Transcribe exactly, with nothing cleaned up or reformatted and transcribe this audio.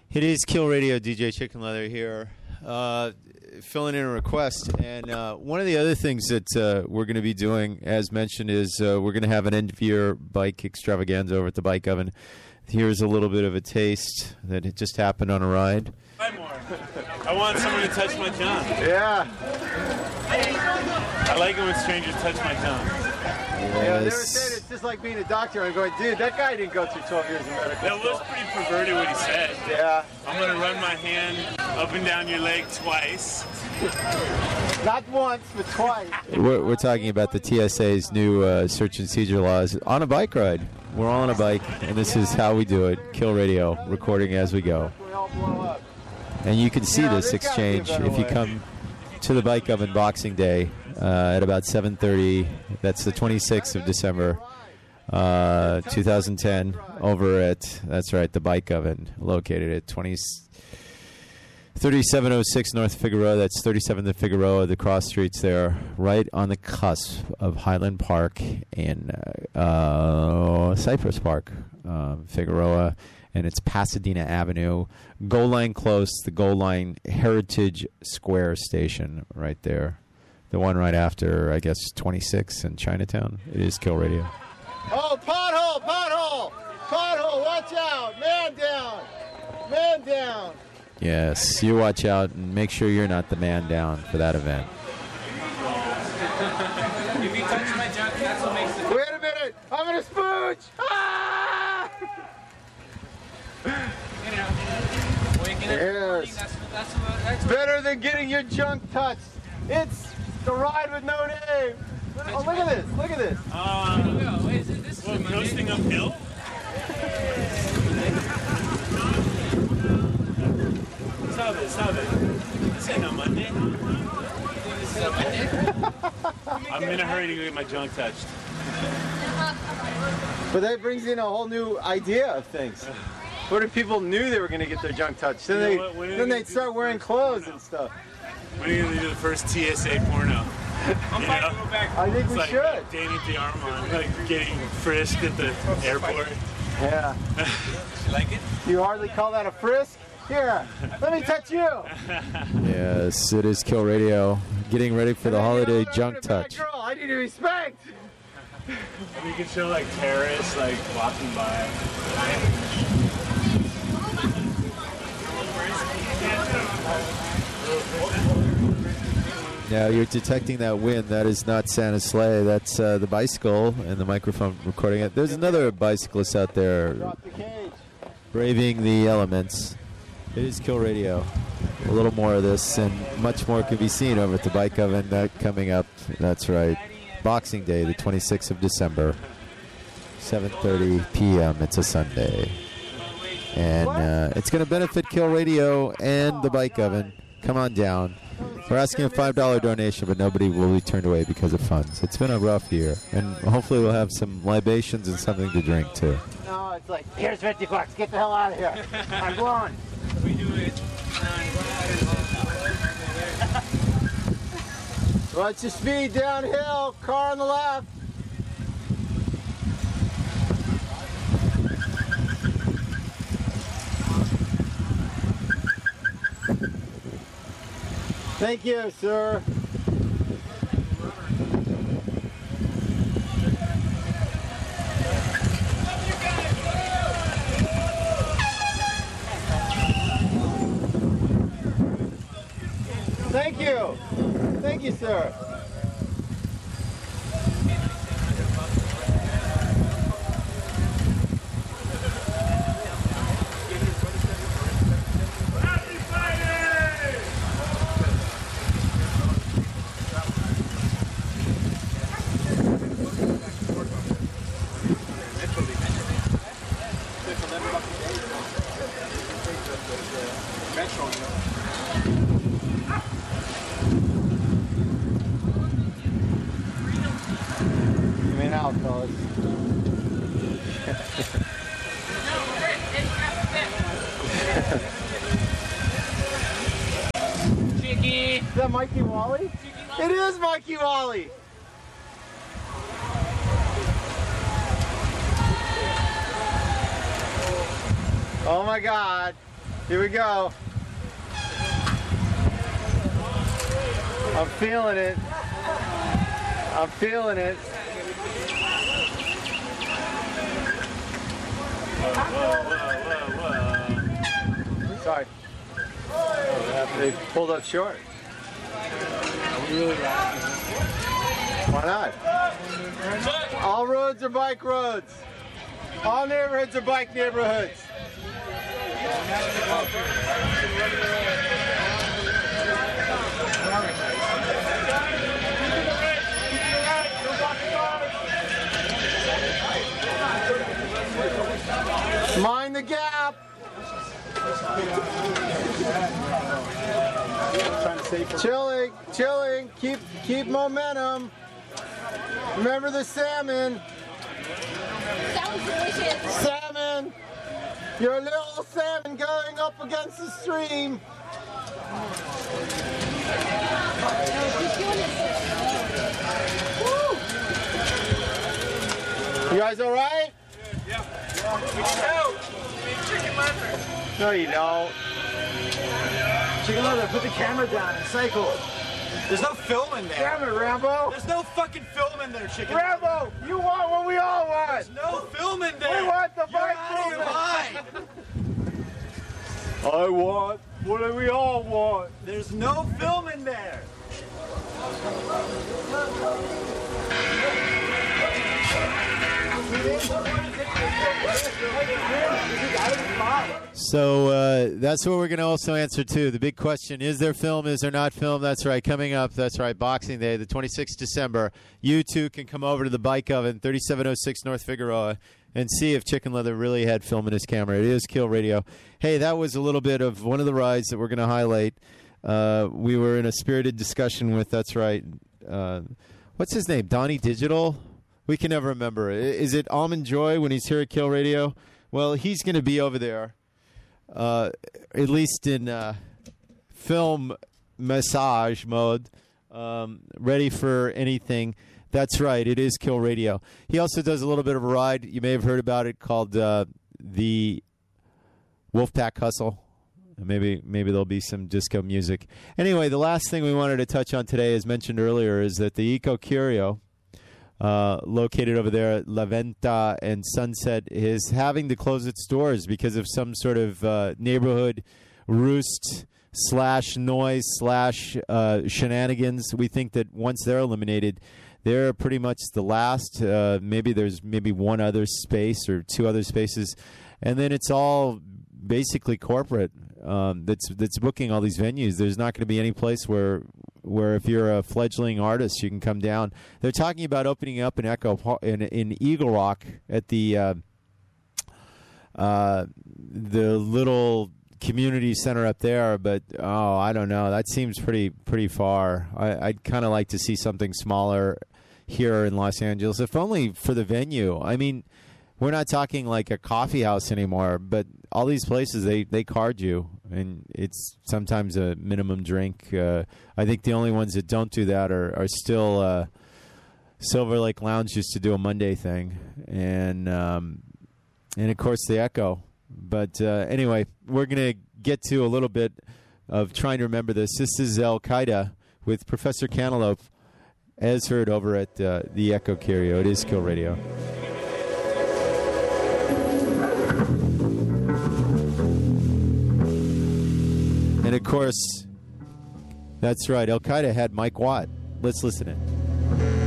It is Kill Radio, D J Chicken Leather here, uh, filling in a request. And uh, one of the other things that uh, we're going to be doing, as mentioned, is uh, we're going to have an end-of-year bike extravaganza over at the Bike Oven. Here's a little bit of a taste that it just happened on a ride. Buy more. I want someone to touch my junk. Yeah. I like it when strangers touch my junk. Yes. Yeah, they were saying it's just like being a doctor. I'm going, dude, that guy didn't go through twelve years of medical That was pretty perverted what he said. Yeah. I'm going to run my hand up and down your leg twice. Not once, but twice. We're, we're talking about the T S A's new uh, search and seizure laws on a bike ride. We're all on a bike, and this is how we do it. Kill Radio, recording as we go. We all blow up. And you can see Yeah, this there's gotta be a exchange better if you way. come to the Bike Oven Boxing Day uh, at about seven thirty. That's the twenty-sixth of December, uh, two thousand ten, over at, that's right, the Bike Oven, located at twenty, thirty-seven oh six North Figueroa. That's thirty-seventh and Figueroa, the cross streets there, right on the cusp of Highland Park and uh, uh, Cypress Park, um, Figueroa. And it's Pasadena Avenue, goal line close, the goal line Heritage Square station right there. The one right after, I guess, twenty-six in Chinatown. It is Kill Radio. Oh, pothole, pothole, pothole, watch out, man down, man down. Yes, you watch out and make sure you're not the man down for that event. If you touch my junk, that's what makes it. Wait a minute, I'm gonna spooch. Ah! You know, waking up in the morning, Yes. that's, that's, what, that's what. Better than getting your junk touched. It's the ride with no name. Oh, look at this, look at this. Uh, No, wait, is it, this is what, a Monday? coasting uphill? Stop it, stop it. This ain't no Monday. This is a Monday? I'm in a hurry to go get my junk touched. But that brings in a whole new idea of things. What if people knew they were going to get their junk touched? Then, You know they, what, when are then they they'd gonna start do wearing the clothes porno? and stuff. When are you going to do the first T S A porno? I'm You fine know? to go back. I think It's we like should. Danny DeArmond, like getting frisked at the airport. Yeah. You like it? You hardly call that a frisk? Here, let me touch you. Yes, it is Kill Radio, getting ready for the holiday junk touch. Girl, I need to be spanked. You can show like terrorists like walking by. Now you're detecting that wind. That is not Santa's sleigh. That's uh, the bicycle and the microphone recording it. There's another bicyclist out there Drop the cage. braving the elements. It is Kill Radio. A little more of this and much more can be seen over at the Bike Oven. That coming up. That's right. Boxing Day, the twenty-sixth of December, seven thirty p.m. It's a Sunday. And uh, it's going to benefit Kill Radio and the Bike Oven. Come on down. We're asking a five dollar donation, but nobody will be turned away because of funds. It's been a rough year. And hopefully we'll have some libations and something to drink, too. No, it's like, here's fifty bucks. Get the hell out of here. I'm blowing. We do it. Watch your speed downhill. Car on the left. Thank you, sir. Thank you. Thank you, sir. Give me an out, fellas. Chicky. Is that Mikey Wally? It is Mikey Wally. Oh my God. Here we go. I'm feeling it. I'm feeling it. Whoa, whoa, whoa, whoa. Sorry. They pulled up short. Why not? All roads are bike roads. All neighborhoods are bike neighborhoods. Mind the gap. Chilling, chilling. Keep, keep momentum. Remember the salmon. Sounds delicious. Salmon. You're a little salmon going up against the stream. You guys all right? Yeah. No, you don't. Chicken leather, put the camera down and cycle. There's no film in there. Damn it, Rambo. There's no fucking film in there, chicken. Rambo, you want what we all want. There's no film in there. We want the You're bike out of your movement. mind. I want what do we all want. There's no film in there. So uh, that's what we're going to also answer to. The big question, is there film, is there not film? That's right, coming up, that's right, Boxing Day, the twenty-sixth of December. You too can come over to the Bike Oven, thirty-seven oh six North Figueroa, and see if Chicken Leather really had film in his camera. It is Kill Radio. Hey, that was a little bit of one of the rides that we're going to highlight. Uh, we were in a spirited discussion with, that's right, uh, what's his name, Donnie Digital? We can never remember. Is it Almond Joy when he's here at Kill Radio? Well, he's going to be over there, uh, at least in uh, film massage mode, um, ready for anything. That's right. It is Kill Radio. He also does a little bit of a ride. You may have heard about it called uh, the Wolfpack Hustle. Maybe maybe there'll be some disco music. Anyway, the last thing we wanted to touch on today, as mentioned earlier, is that the Eco Curio, uh, located over there at La Venta and Sunset, is having to close its doors because of some sort of uh, neighborhood roost slash noise slash uh, shenanigans. We think that once they're eliminated, they're pretty much the last. Uh, maybe there's maybe one other space or two other spaces, and then it's all basically corporate um, that's that's booking all these venues. There's not going to be any place where where if you're a fledgling artist, you can come down. They're talking about opening up an Echo in, in Eagle Rock at the uh, uh, the little community center up there, but oh, I don't know. That seems pretty pretty far. I, I'd kind of like to see something smaller here in Los Angeles, if only for the venue. I mean, we're not talking like a coffee house anymore, but all these places, they, they card you, and it's sometimes a minimum drink. Uh, I think the only ones that don't do that are, are still uh, Silver Lake Lounge used to do a Monday thing, and um, and of course the Echo. But uh, anyway, we're going to get to a little bit of trying to remember this. This is Al Qaeda with Professor Cantaloupe, as heard over at uh, the Echo Curio. It is Kill Radio. And of course, that's right, Al Qaeda had Mike Watt. Let's listen in.